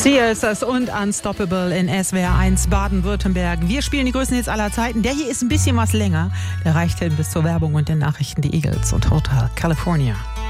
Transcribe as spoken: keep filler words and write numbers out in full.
C S S und Unstoppable in S W R eins Baden-Württemberg. Wir spielen die größten Hits aller Zeiten. Der hier ist ein bisschen was länger. Der reicht hin bis zur Werbung und den Nachrichten. Die Eagles und Hotel California.